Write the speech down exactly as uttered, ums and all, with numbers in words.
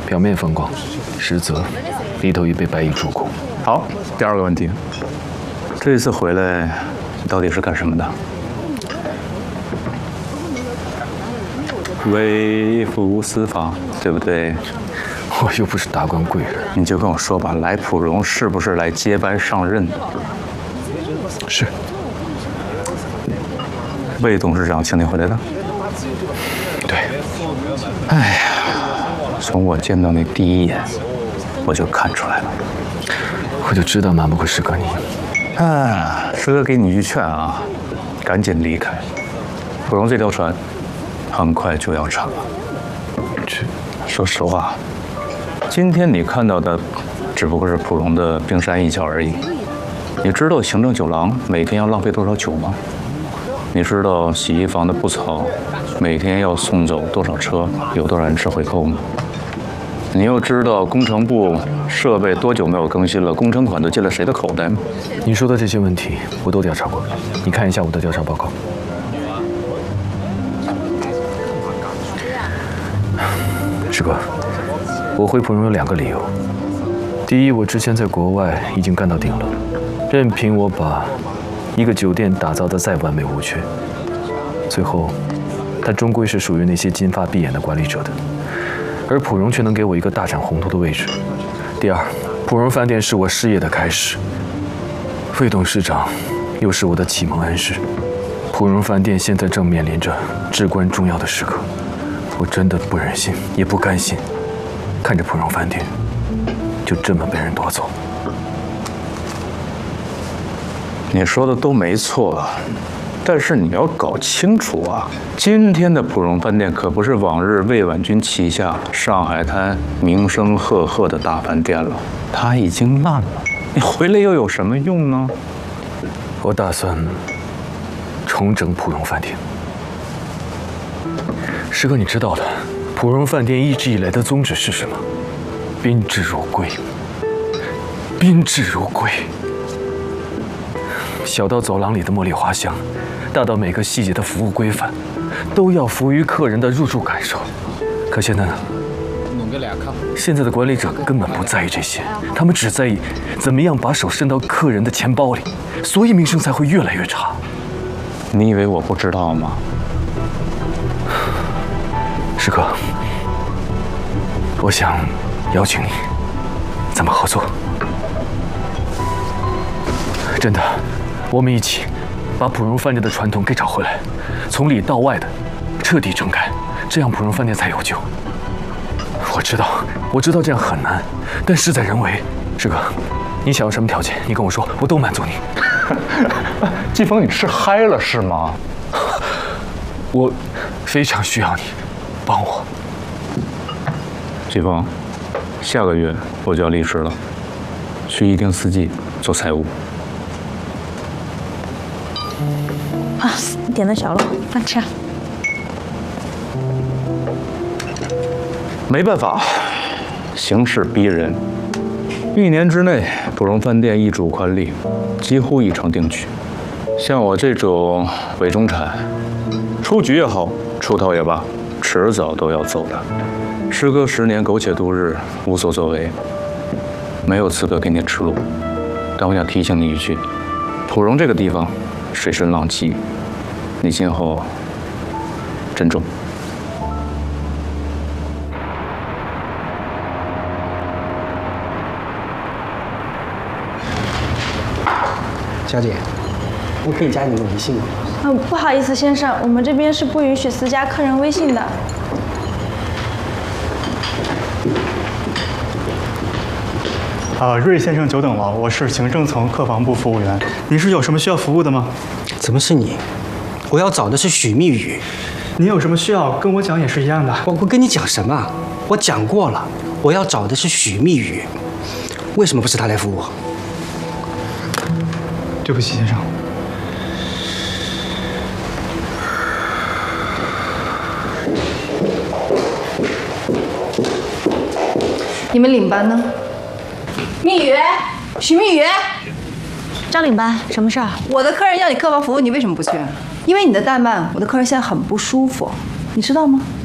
表面风光，实则里头已被白蚁蛀空。 好，第二个问题，这一次回来，你到底是干什么的？微服私访，对不对？ 我又不是达官贵人， 你就跟我说吧，来普荣是不是来接班上任的？ 是。 魏董事长请你回来的？ 对。 哎呀，从我见到你第一眼，我就看出来了。 我就知道瞒不过师哥你。 啊，师哥给你一句劝啊，赶紧离开。普荣这条船，很快就要沉了。 这， 说实话，今天你看到的，只不过是普荣的冰山一角而已。你知道行政酒廊每天要浪费多少酒吗？你知道洗衣房的布草每天要送走多少车，有多少人吃回扣吗？你又知道工程部设备多久没有更新了，工程款都进了谁的口袋吗？ 你说的这些问题我都调查过，你看一下我的调查报告。师哥，我回普荣有两个理由。第一，我之前在国外已经干到顶了，任凭我把一个酒店打造得再完美无缺，最后它终归是属于那些金发碧眼的管理者的，而普荣却能给我一个大展宏图的位置。第二，普荣饭店是我事业的开始，魏董事长又是我的启蒙恩师，普荣饭店现在正面临着至关重要的时刻，我真的不忍心，也不甘心，看着普荣饭店就这么被人夺走。 你说的都没错，但是你要搞清楚啊，今天的普荣饭店可不是往日魏婉君旗下上海滩名声赫赫的大饭店了，它已经烂了。你回来又有什么用呢？ 我打算重整普荣饭店。师哥，你知道的，普荣饭店一直以来的宗旨是什么？宾至如归。宾至如归。小到走廊里的茉莉花香，大到每个细节的服务规范，都要服务于客人的入住感受。可现在呢？现在的管理者根本不在意这些，他们只在意怎么样把手伸到客人的钱包里，所以名声才会越来越差。 你以为我不知道吗？ 师哥，我想邀请你，咱们合作。真的，我们一起把普荣饭店的传统给找回来，从里到外的彻底整改，这样普荣饭店才有救。我知道，我知道这样很难，但事在人为。师哥，你想要什么条件，你跟我说，我都满足你。 季风，你吃嗨了是吗？ 我非常需要你帮我。 季风，下个月我就要离职了，去一丁四季做财务。 啊，点的小肉，饭吃。 没办法，形势逼人。一年之内，普荣饭店易主宽利，几乎已成定局。像我这种伪中产，出局也好，出头也罢，迟早都要走的。师哥十年苟且度日，无所作为，没有资格给你指路。但我想提醒你一句，普荣这个地方水深浪急，你今后珍重。 小姐，我可以加你的微信吗？ 嗯，不好意思，先生，我们这边是不允许私加客人微信的。 啊，瑞先生久等了，我是行政层客房部服务员，您是有什么需要服务的吗？ 怎么是你？我要找的是许蜜雨。 您有什么需要跟我讲也是一样的。 我我跟你讲什么？我讲过了，我要找的是许蜜雨。为什么不是他来服务？ 对不起，先生。 你们领班呢？蜜雨，许蜜雨， 张领班，什么事儿？ 我的客人要你客房服务，你为什么不去？因为你的怠慢，我的客人现在很不舒服，你知道吗？